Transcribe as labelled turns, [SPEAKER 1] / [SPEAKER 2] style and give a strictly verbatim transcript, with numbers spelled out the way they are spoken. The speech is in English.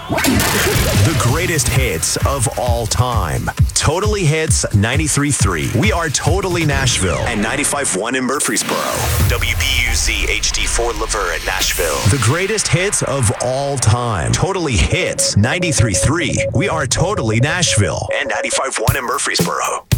[SPEAKER 1] The greatest hits of all time. Totally Hits ninety-three point three. We are Totally Nashville. And ninety-five point one in Murfreesboro. W B U Z H D four Lever at Nashville. The greatest hits of all time. Totally Hits ninety-three point three. We are Totally Nashville. And ninety-five point one in Murfreesboro.